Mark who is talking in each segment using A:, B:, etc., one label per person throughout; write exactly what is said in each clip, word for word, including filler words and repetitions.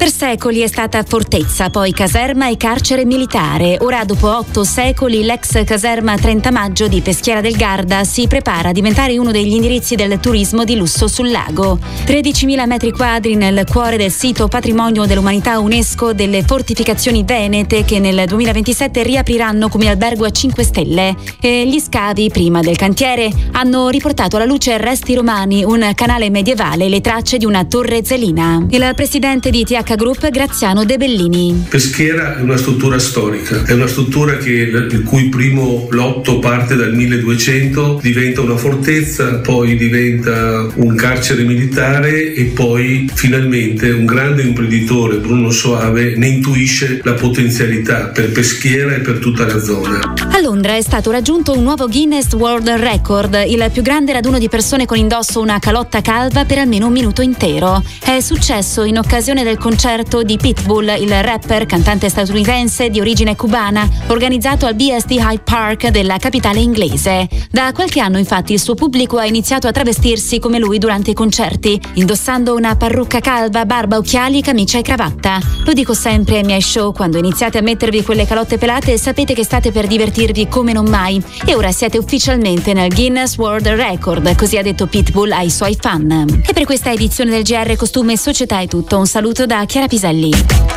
A: Per secoli è stata fortezza, poi caserma e carcere militare. Ora, dopo otto secoli, l'ex caserma trenta maggio di Peschiera del Garda si prepara a diventare uno degli indirizzi del turismo di lusso sul lago. tredicimila metri quadri nel cuore del sito Patrimonio dell'Umanità UNESCO delle fortificazioni venete, che nel duemilaventisette riapriranno come albergo a cinque stelle. E gli scavi, prima del cantiere, hanno riportato alla luce resti romani, un canale medievale e le tracce di una torre zelina. Il presidente di T H Group, Graziano De Bellini.
B: Peschiera è una struttura storica, è una struttura che, il cui primo lotto parte dal milleduecento, diventa una fortezza, poi diventa un carcere militare e poi finalmente un grande imprenditore, Bruno Soave, ne intuisce la potenzialità per Peschiera e per tutta la zona.
A: A Londra è stato raggiunto un nuovo Guinness World Record, il più grande raduno di persone con indosso una calotta calva per almeno un minuto intero. È successo in occasione del concerto di Pitbull, il rapper cantante statunitense di origine cubana, organizzato al B S D Hyde Park della capitale inglese. Da qualche anno infatti il suo pubblico ha iniziato a travestirsi come lui durante i concerti, indossando una parrucca calva, barba, occhiali, camicia e cravatta. Lo dico sempre ai miei show: quando iniziate a mettervi quelle calotte pelate sapete che state per divertirvi come non mai, e ora siete ufficialmente nel Guinness World Record, così ha detto Pitbull ai suoi fan. E per questa edizione del G R Costume e Società è tutto. Un saluto da Chiara Piselli.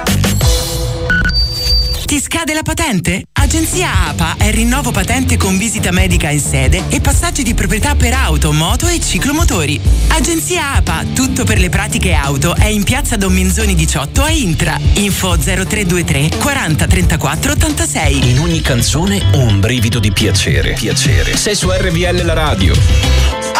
C: Ti scade la patente? Agenzia A P A è rinnovo patente con visita medica in sede e passaggi di proprietà per auto, moto e ciclomotori. Agenzia A P A, tutto per le pratiche auto, è in piazza Don Minzoni diciotto a Intra. Info zero tre due tre quaranta trentaquattro ottantasei.
D: In ogni canzone un brivido di piacere. Piacere. Sei su R V L la radio.